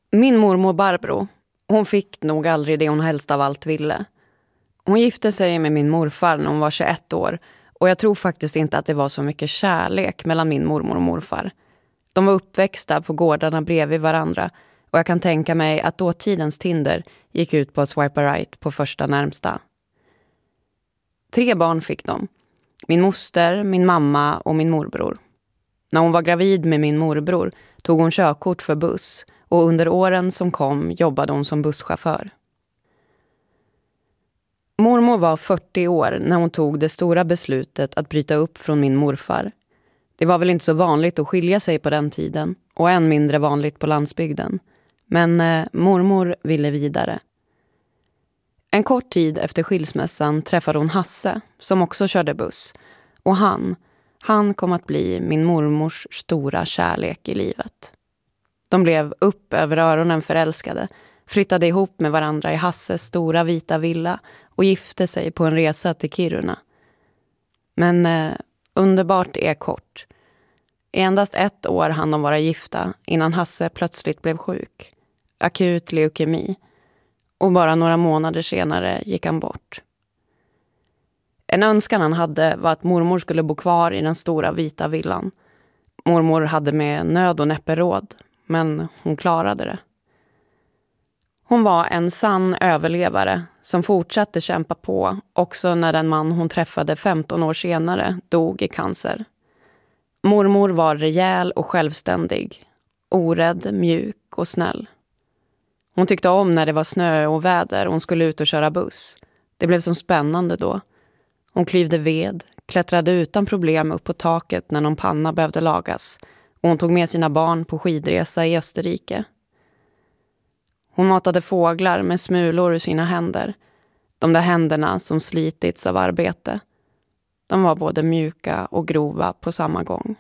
Min mormor Barbro, hon fick nog aldrig det hon helst av allt ville. Hon gifte sig med min morfar när hon var 21 år och jag tror faktiskt inte att det var så mycket kärlek mellan min mormor och morfar. De var uppväxta på gårdarna bredvid varandra och jag kan tänka mig att dåtidens Tinder gick ut på att swipa right på första närmsta. 3 barn fick de. Min moster, min mamma och min morbror. När hon var gravid med min morbror tog hon körkort för buss och under åren som kom jobbade hon som busschaufför. Mormor var 40 år när hon tog det stora beslutet att bryta upp från min morfar. Det var väl inte så vanligt att skilja sig på den tiden och än mindre vanligt på landsbygden. Men mormor ville vidare. En kort tid efter skilsmässan träffade hon Hasse som också körde buss. Och han kom att bli min mormors stora kärlek i livet. De blev upp över öronen förälskade, flyttade ihop med varandra i Hasses stora vita villa och gifte sig på en resa till Kiruna. Men underbart är kort. I endast 1 år hann de vara gifta innan Hasse plötsligt blev sjuk. Akut leukemi. Och bara några månader senare gick han bort. En önskan han hade var att mormor skulle bo kvar i den stora vita villan. Mormor hade med nöd och näppe råd, men hon klarade det. Hon var en sann överlevare som fortsatte kämpa på också när den man hon träffade 15 år senare dog i cancer. Mormor var rejäl och självständig, orädd, mjuk och snäll. Hon tyckte om när det var snö och väder och hon skulle ut och köra buss. Det blev som spännande då. Hon klyvde ved, klättrade utan problem upp på taket när någon panna behövde lagas och hon tog med sina barn på skidresa i Österrike. Hon matade fåglar med smulor ur sina händer. De där händerna som slitits av arbete. De var både mjuka och grova på samma gång.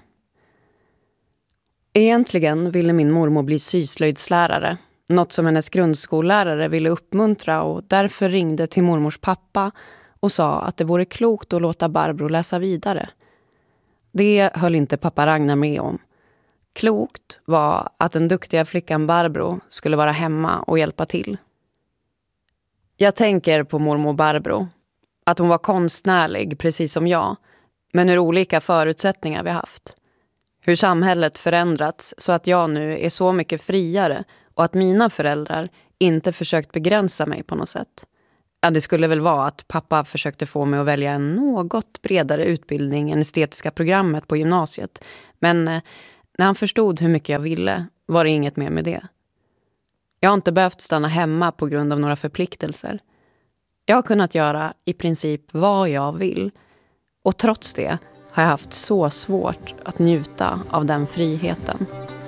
Egentligen ville min mormor bli syslöjdslärare. Något som hennes grundskollärare ville uppmuntra och därför ringde till mormors pappa och sa att det vore klokt att låta Barbro läsa vidare. Det höll inte pappa Ragnar med om. Klokt var att den duktiga flickan Barbro skulle vara hemma och hjälpa till. Jag tänker på mormor Barbro. Att hon var konstnärlig precis som jag, men hur olika förutsättningar vi haft. Hur samhället förändrats så att jag nu är så mycket friare och att mina föräldrar inte försökt begränsa mig på något sätt. Ja, det skulle väl vara att pappa försökte få mig att välja en något bredare utbildning än estetiska programmet på gymnasiet. Men när han förstod hur mycket jag ville var det inget mer med det. Jag har inte behövt stanna hemma på grund av några förpliktelser. Jag har kunnat göra i princip vad jag vill. Och trots det har jag haft så svårt att njuta av den friheten.